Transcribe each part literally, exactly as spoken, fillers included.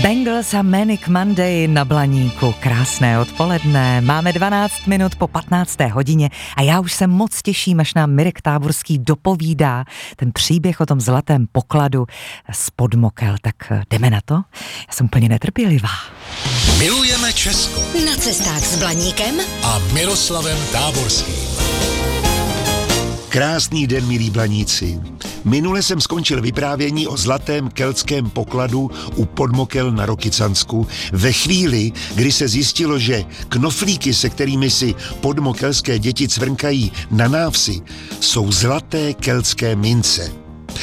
Bangles a Manic Monday na Blaníku. Krásné odpoledne. Máme dvanáct minut po patnácté hodině a já už se moc těším, až nám Mirek Táborský dopovídá ten příběh o tom zlatém pokladu z Podmokel. Tak jdeme na to? Já jsem úplně netrpělivá. Milujeme Česko. Na cestách s Blaníkem a Miroslavem Táborským. Krásný den, milí Blaníci. Minule jsem skončil vyprávění o zlatém keltském pokladu u Podmokel na Rokycansku ve chvíli, kdy se zjistilo, že knoflíky, se kterými si podmokelské děti cvrnkají na návsi, jsou zlaté keltské mince.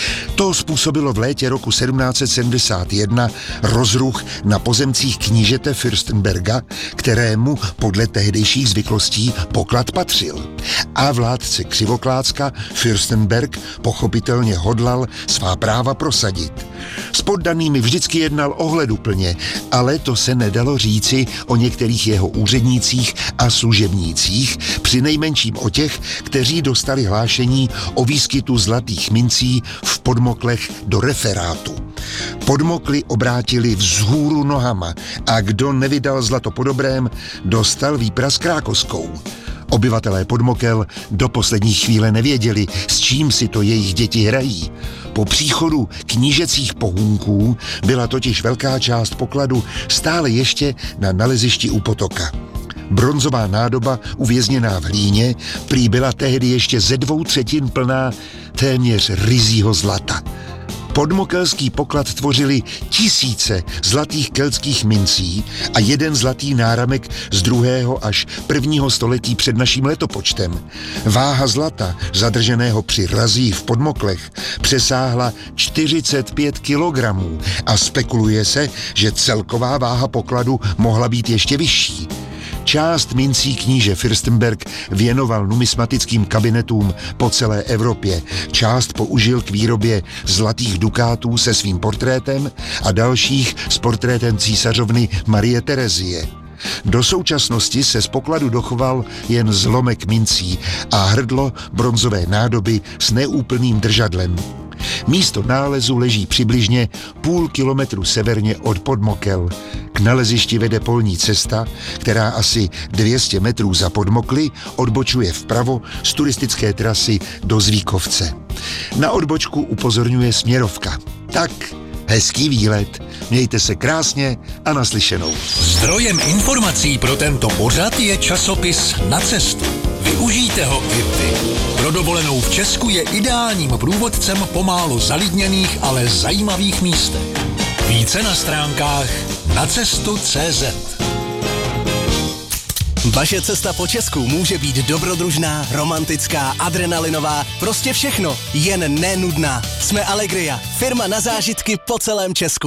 To způsobilo v létě roku sedmnáct set sedmdesát jedna rozruch na pozemcích knížete Fürstenberga, kterému podle tehdejších zvyklostí poklad patřil. A vládce Křivoklácka Fürstenberg pochopitelně hodlal svá práva prosadit. S poddanými vždycky jednal ohleduplně, ale to se nedalo říci o některých jeho úřednících a služebnících, přinejmenším o těch, kteří dostali hlášení o výskytu zlatých mincí v Podmoklech do referátu. Podmokly obrátili vzhůru nohama a kdo nevydal zlato po dobrém, dostal výpras krákoskou. Obyvatelé Podmokel do poslední chvíle nevěděli, s čím si to jejich děti hrají. Po příchodu knížecích pohůnků byla totiž velká část pokladu stále ještě na nalezišti u potoka. Bronzová nádoba uvězněná v hlíně prý byla tehdy ještě ze dvou třetin plná téměř ryzího zlata. Podmokelský poklad tvořili tisíce zlatých keltských mincí a jeden zlatý náramek z druhého až prvního století před naším letopočtem. Váha zlata, zadrženého při razích v Podmoklech, přesáhla čtyřicet pět kilogramů a spekuluje se, že celková váha pokladu mohla být ještě vyšší. Část mincí kníže Fürstenberg věnoval numismatickým kabinetům po celé Evropě, část použil k výrobě zlatých dukátů se svým portrétem a dalších s portrétem císařovny Marie Terezie. Do současnosti se z pokladu dochoval jen zlomek mincí a hrdlo bronzové nádoby s neúplným držadlem. Místo nálezu leží přibližně půl kilometru severně od Podmokel. K nalezišti vede polní cesta, která asi dvě stě metrů za Podmokly odbočuje vpravo z turistické trasy do Zvíkovce. Na odbočku upozorňuje směrovka. Tak, hezký výlet, mějte se krásně a naslyšenou. Zdrojem informací pro tento pořad je časopis Na cestu. Využijte ho i vy. Pro dovolenou v Česku je ideálním průvodcem po málo zalidněných, ale zajímavých místech. Více na stránkách nacestu tečka cé zet. Vaše cesta po Česku může být dobrodružná, romantická, adrenalinová, prostě všechno, jen nenudná. Jsme Allegria, firma na zážitky po celém Česku.